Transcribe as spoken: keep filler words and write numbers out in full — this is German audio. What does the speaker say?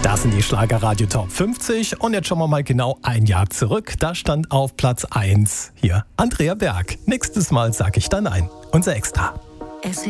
Das sind die Schlagerradio Top fünfzig und jetzt schauen wir mal genau ein Jahr zurück. Da stand auf Platz eins hier Andrea Berg. Nächstes Mal sag ich dann nein. Unser Extra.